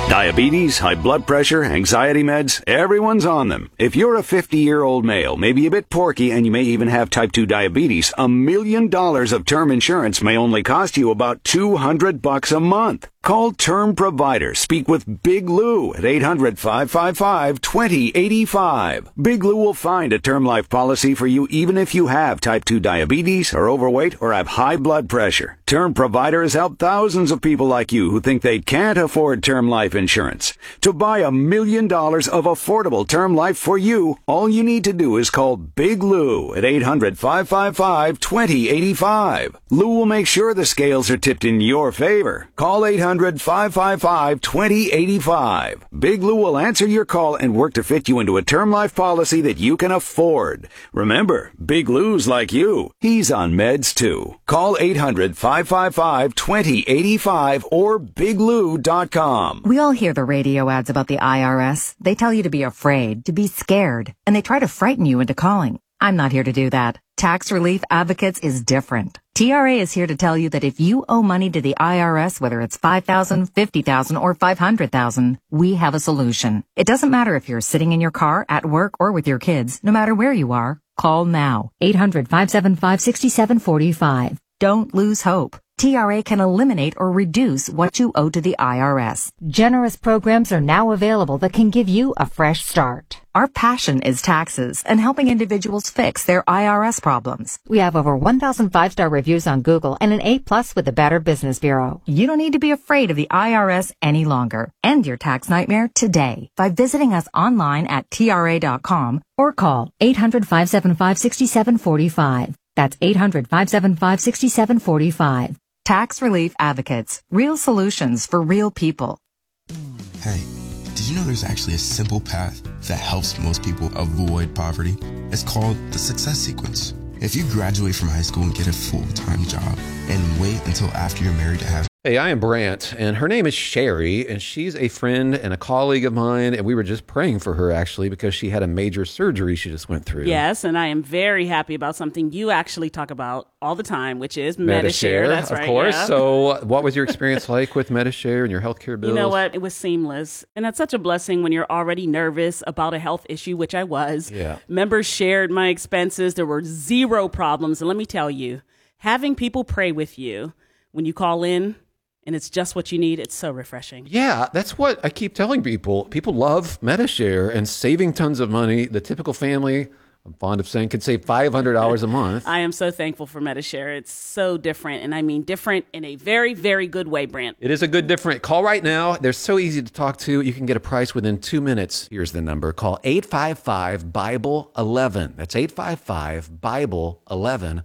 Diabetes, high blood pressure, anxiety meds, everyone's on them. If you're a 50-year-old male, maybe a bit porky, and you may even have type 2 diabetes, $1 million of term insurance may only cost you about $200 a month. Call Term Provider. Speak with Big Lou at 800-555-2085. Big Lou will find a term life policy for you even if you have type 2 diabetes, are overweight, or have high blood pressure. Term Provider has helped thousands of people like you who think they can't afford term life insurance. To buy $1 million of affordable term life for you, all you need to do is call Big Lou at 800-555-2085. Lou will make sure the scales are tipped in your favor. Call 800-555-2085. Big Lou will answer your call and work to fit you into a term life policy that you can afford. Remember, Big Lou's like you. He's on meds too. Call 800-555-2085 or biglou.com. We all hear the radio ads about the IRS. They tell you to be afraid, to be scared, and they try to frighten you into calling. I'm not here to do that. Tax Relief Advocates is different. TRA is here to tell you that if you owe money to the IRS, whether it's $5,000, $50,000, or $500,000, we have a solution. It doesn't matter if you're sitting in your car, at work, or with your kids. No matter where you are, call now. 800-575-6745. Don't lose hope. TRA can eliminate or reduce what you owe to the IRS. Generous programs are now available that can give you a fresh start. Our passion is taxes and helping individuals fix their IRS problems. We have over 1,000 5-star reviews on Google and an A+ with the Better Business Bureau. You don't need to be afraid of the IRS any longer. End your tax nightmare today by visiting us online at TRA.com or call 800-575-6745. That's 800-575-6745. Tax Relief Advocates. Real solutions for real people. Hey, did you know there's actually a simple path that helps most people avoid poverty? It's called the Success Sequence. If you graduate from high school and get a full-time job and wait until after you're married to have... Hey, I am Brant, and her name is Sherry, and she's a friend and a colleague of mine, and we were just praying for her, actually, because she had a major surgery she just went through. Yes, and I am very happy about something you actually talk about all the time, which is Medi-Share. That's right, of course. Yeah. So what was your experience like with Medi-Share and your healthcare bills? You know what? It was seamless, and that's such a blessing when you're already nervous about a health issue, which I was. Yeah. Members shared my expenses. There were zero problems, and let me tell you, having people pray with you when you call in, and it's just what you need, it's so refreshing. Yeah, that's what I keep telling people. People love Medi-Share and saving tons of money. The typical family, I'm fond of saying, can save $500 a month. I am so thankful for Medi-Share. It's so different, and I mean different in a very, very good way, Brant. It is a good different. Call right now. They're so easy to talk to. You can get a price within 2 minutes. Here's the number. Call 855-BIBLE-11. That's 855-BIBLE-11.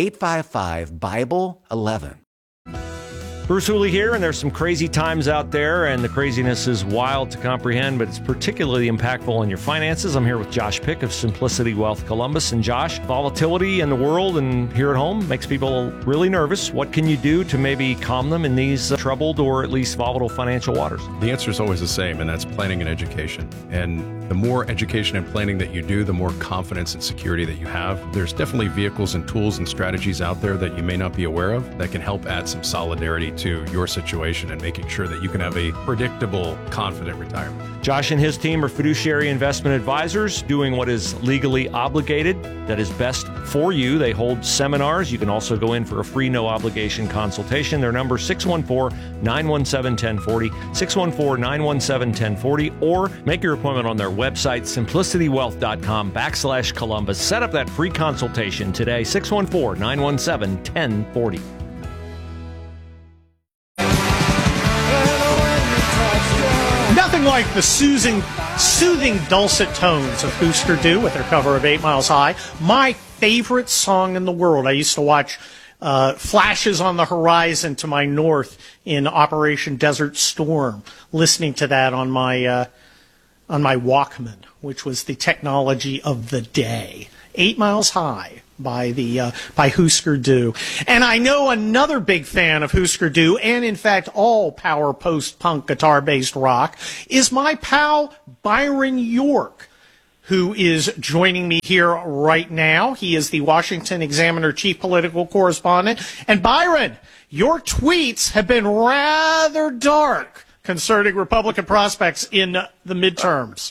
855-BIBLE-11. Bruce Hooley here, and there's some crazy times out there, and the craziness is wild to comprehend, but it's particularly impactful on your finances. I'm here with Josh Pick of Simplicity Wealth Columbus. And Josh, volatility in the world and here at home makes people really nervous. What can you do to maybe calm them in these troubled or at least volatile financial waters? The answer is always the same, and that's planning and education. And the more education and planning that you do, the more confidence and security that you have. There's definitely vehicles and tools and strategies out there that you may not be aware of that can help add some solidarity to your situation and making sure that you can have a predictable, confident retirement. Josh and his team are fiduciary investment advisors doing what is legally obligated, that is best for you. They hold seminars. You can also go in for a free, no obligation consultation. Their number 614-917-1040, 614-917-1040, or make your appointment on their website, simplicitywealth.com/Columbus. Set up that free consultation today, 614-917-1040. Nothing like the soothing dulcet tones of Husker Du with their cover of 8 Miles High. My favorite song in the world. I used to watch flashes on the horizon to my north in Operation Desert Storm, listening to that on my Walkman, which was the technology of the day. 8 Miles High by Husker Du. And I know another big fan of Husker Du, and in fact all power post-punk guitar-based rock, is my pal Byron York, who is joining me here right now. He is the Washington Examiner chief political correspondent. And Byron, your tweets have been rather dark concerning Republican prospects in the midterms?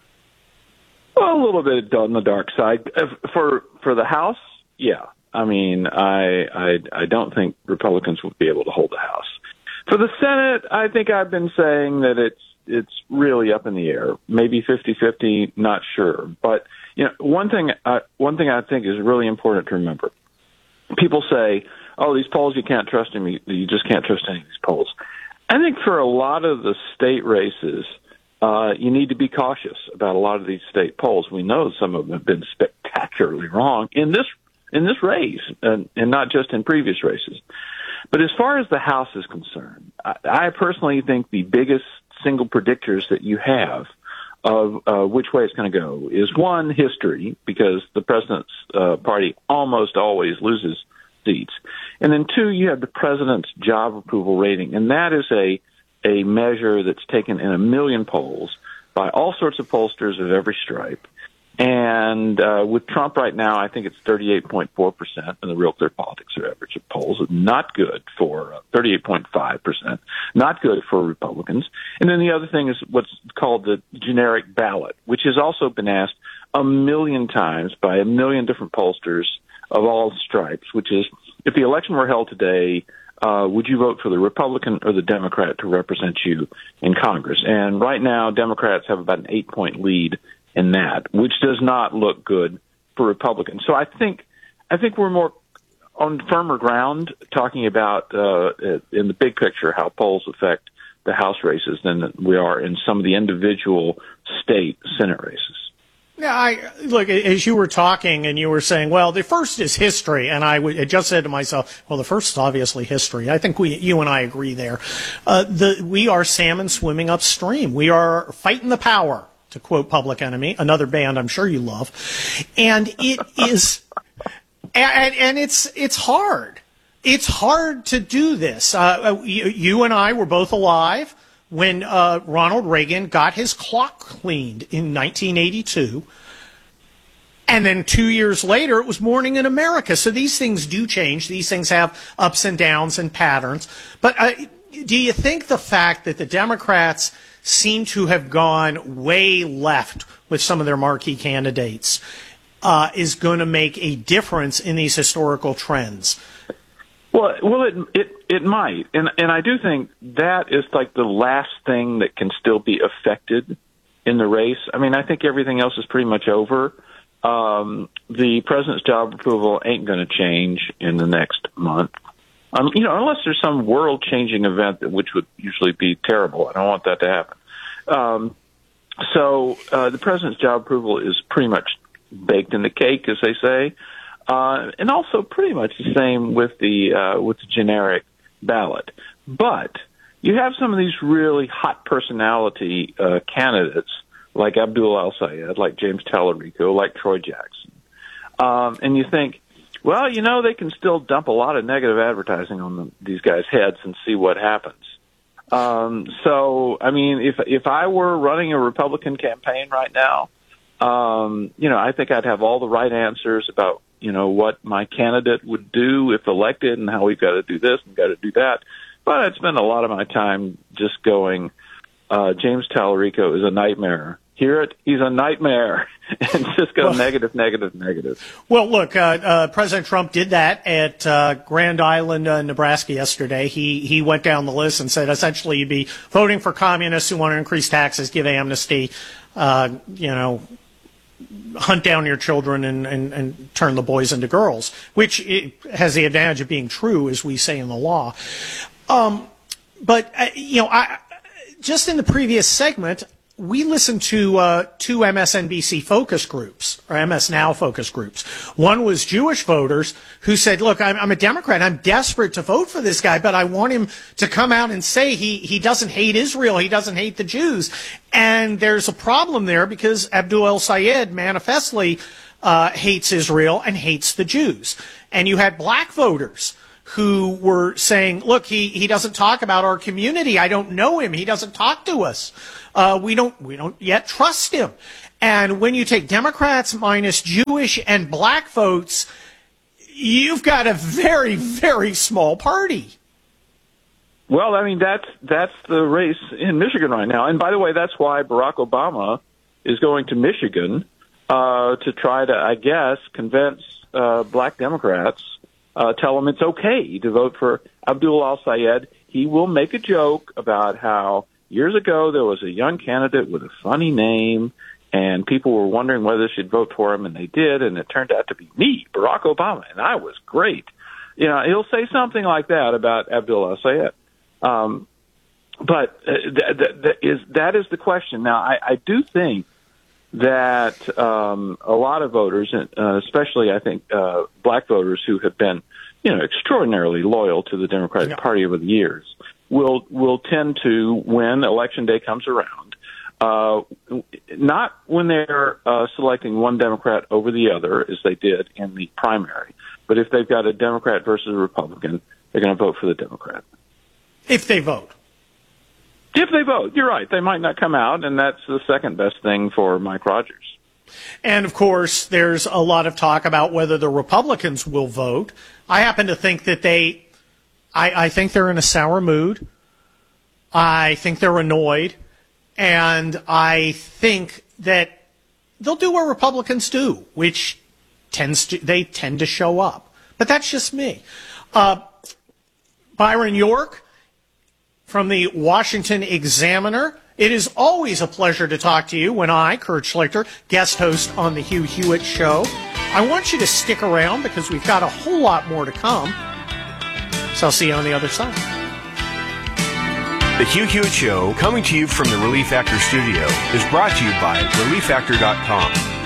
Well, a little bit on the dark side. For the House, yeah. I mean, I don't think Republicans will be able to hold the House. For the Senate, I think I've been saying that it's really up in the air. Maybe 50-50, not sure. But one thing I think is really important to remember. People say, "Oh, these polls, you can't trust them. You just can't trust any of these polls." I think for a lot of the state races, you need to be cautious about a lot of these state polls. We know some of them have been spectacularly wrong in this race, and not just in previous races. But as far as the House is concerned, I personally think the biggest single predictors that you have of which way it's going to go is, one, history, because the president's party almost always loses seats. And then, two, you have the president's job approval rating, and that is a measure that's taken in 1 million polls by all sorts of pollsters of every stripe. And with Trump right now, I think it's 38.4% in the Real Clear Politics average of polls. Not good for 38.5%. Not good for Republicans. And then the other thing is what's called the generic ballot, which has also been asked 1 million times by 1 million different pollsters of all stripes, which is, if the election were held today, would you vote for the Republican or the Democrat to represent you in Congress? And right now, Democrats have about an 8-point lead in that, which does not look good for Republicans. So I think we're more on firmer ground talking about in the big picture how polls affect the House races than we are in some of the individual state Senate races. Yeah, look, as you were talking and you were saying, well, the first is history, and I just said to myself, well, the first is obviously history. I think you and I agree there. We are salmon swimming upstream. We are fighting the power, to quote Public Enemy, another band I'm sure you love. And it is, and it's hard. It's hard to do this. You and I were both alive when Ronald Reagan got his clock cleaned in 1982. And then 2 years later, it was Morning in America. So these things do change. These things have ups and downs and patterns. But do you think the fact that the Democrats seem to have gone way left with some of their marquee candidates is going to make a difference in these historical trends? Well, it might, and I do think that is like the last thing that can still be affected in the race. I mean, I think everything else is pretty much over. The president's job approval ain't going to change in the next month, unless there's some world-changing event which would usually be terrible. I don't want that to happen. So the president's job approval is pretty much baked in the cake, as they say. And also pretty much the same with the generic ballot. But you have some of these really hot personality candidates like Abdul El-Sayed, like James Tallarico, like Troy Jackson. And you think, well, they can still dump a lot of negative advertising on these guys' heads and see what happens. So, I mean, if I were running a Republican campaign right now, I think I'd have all the right answers about what my candidate would do if elected and how we've got to do this and got to do that. But I'd spend a lot of my time just going, James Tallarico is a nightmare. Hear it? He's a nightmare. And just go negative. Well, look, President Trump did that at Grand Island, Nebraska yesterday. He went down the list and said essentially you'd be voting for communists who want to increase taxes, give amnesty, hunt down your children and turn the boys into girls, which has the advantage of being true, as we say in the law. But just in the previous segment, we listened to two MSNBC focus groups, or MS Now focus groups. One was Jewish voters who said, look, I'm a Democrat. I'm desperate to vote for this guy, but I want him to come out and say he doesn't hate Israel. He doesn't hate the Jews. And there's a problem there because Abdul El-Sayed manifestly hates Israel and hates the Jews. And you had black voters who were saying, look, he doesn't talk about our community. I don't know him. He doesn't talk to us. We don't yet trust him. And when you take Democrats minus Jewish and black votes, you've got a very, very small party. Well, I mean, that's the race in Michigan right now. And by the way, that's why Barack Obama is going to Michigan to try to, I guess, convince black Democrats, tell them it's okay to vote for Abdul al-Sayed. He will make a joke about how years ago there was a young candidate with a funny name, and people were wondering whether they should vote for him, and they did, and it turned out to be me, Barack Obama, and I was great. You know, he'll say something like that about Abdul al-Sayed. But that is the question. Now, I do think that a lot of voters, especially I think black voters who have been, extraordinarily loyal to the Democratic Party over the years, will tend to, when Election Day comes around, not when they're selecting one Democrat over the other, as they did in the primary, but if they've got a Democrat versus a Republican, they're going to vote for the Democrat. If they vote. If they vote, you're right. They might not come out, and that's the second best thing for Mike Rogers. And, of course, there's a lot of talk about whether the Republicans will vote. I happen to think that I think they're in a sour mood. I think they're annoyed. And I think that they'll do what Republicans do, which they tend to show up. But that's just me. Byron York from the Washington Examiner. It is always a pleasure to talk to you when I, Kurt Schlichter, guest host on the Hugh Hewitt Show. I want you to stick around because we've got a whole lot more to come. So I'll see you on the other side. The Hugh Hewitt Show, coming to you from the Relief Factor studio, is brought to you by ReliefFactor.com.